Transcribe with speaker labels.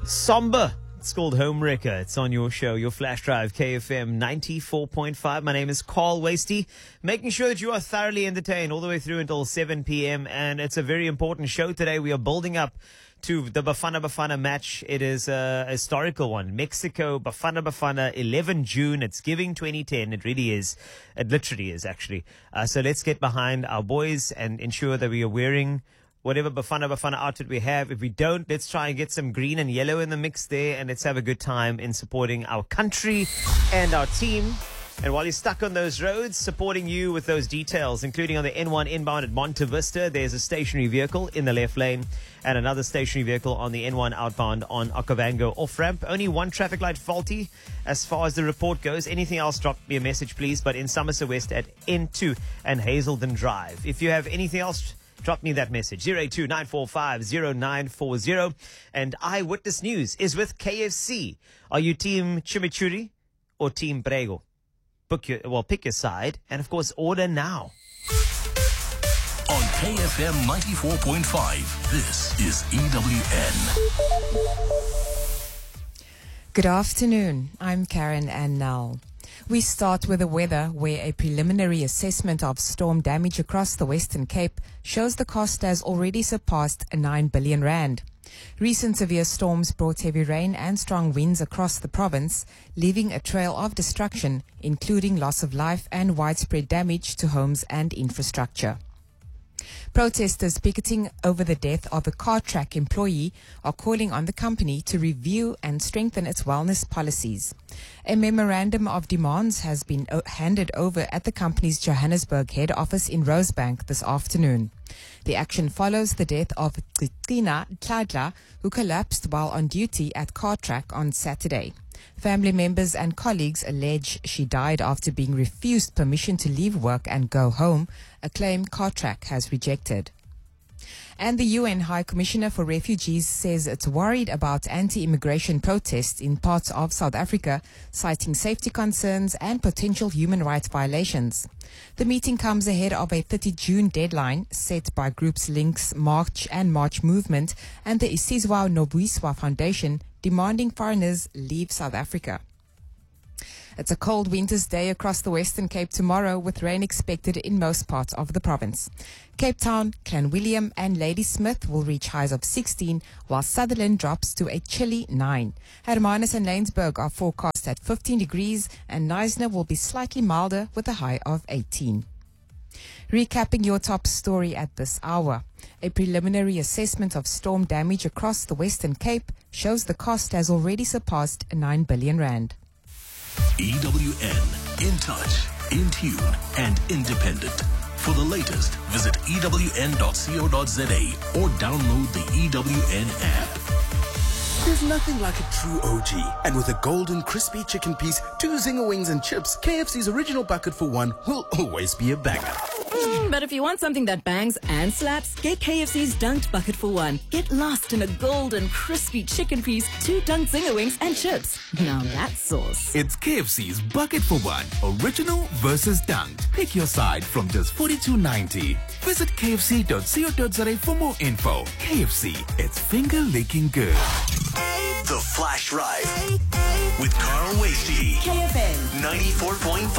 Speaker 1: Somber. It's called Homewrecker. It's on your show, your Flash Drive, KFM 94.5. My name is Carl Wasty, making sure that you are thoroughly entertained all the way through until 7 p.m. And it's a very important show today. We are building up to the Bafana match. It is a historical one. Mexico, Bafana, 11 June. It's Giving 2010. It really is. It literally is, actually. So let's get behind our boys and ensure that we are wearing whatever Bafana outfit we have. If we don't, let's try and get some green and yellow in the mix there, and let's have a good time in supporting our country and our team. And while you're stuck on those roads, supporting you with those details, including on the N1 inbound at Monte Vista, there's a stationary vehicle in the left lane and another stationary vehicle on the N1 outbound on Okavango off-ramp. Only one traffic light faulty as far as the report goes. Anything else, drop me a message, please. But in Somerset West at N2 and Hazelden Drive. If you have anything else, drop me that message, 082-945-0940. And Eyewitness News is with KFC. Are you Team Chimichurri or Team Prego? Pick your side, and of course, order now.
Speaker 2: On KFM 94.5, this is EWN.
Speaker 3: Good afternoon. I'm Karen Annell. We start with the weather, where a preliminary assessment of storm damage across the Western Cape shows the cost has already surpassed 9 billion rand. Recent severe storms brought heavy rain and strong winds across the province, leaving a trail of destruction, including loss of life and widespread damage to homes and infrastructure. Protesters picketing over the death of a Cartrack employee are calling on the company to review and strengthen its wellness policies. A memorandum of demands has been handed over at the company's Johannesburg head office in Rosebank this afternoon. The action follows the death of Tina Tladla, who collapsed while on duty at Cartrack on Saturday. Family members and colleagues allege she died after being refused permission to leave work and go home, a claim Cartrack has rejected. And the UN High Commissioner for Refugees says it's worried about anti-immigration protests in parts of South Africa, citing safety concerns and potential human rights violations. The meeting comes ahead of a 30 June deadline set by groups Links March and March Movement and the Isizwa Nobuyiswa Foundation, demanding foreigners leave South Africa. It's a cold winter's day across the Western Cape tomorrow, with rain expected in most parts of the province. Cape Town, Clanwilliam and Ladysmith will reach highs of 16, while Sutherland drops to a chilly 9. Hermanus and Laingsburg are forecast at 15 degrees, and Knysna will be slightly milder with a high of 18. Recapping your top story at this hour. A preliminary assessment of storm damage across the Western Cape shows the cost has already surpassed 9 billion rand.
Speaker 2: EWN, in touch, in tune, and independent. For the latest, visit ewn.co.za or download the EWN app.
Speaker 4: There's nothing like a true OG. And with a golden crispy chicken piece, 2 Zinger wings and chips, KFC's original bucket for one will always be a banger.
Speaker 5: But if you want something that bangs and slaps, get KFC's Dunked Bucket for one. Get lost in a golden, crispy chicken piece, 2 Dunked Zinger wings and chips. Now that's sauce.
Speaker 6: It's KFC's Bucket for One. Original versus Dunked. Pick your side from just $42.90. Visit kfc.co.za for more info. KFC, it's finger-licking good.
Speaker 2: The Flash Drive with Carl Wasty.
Speaker 5: KFM
Speaker 2: 94.5.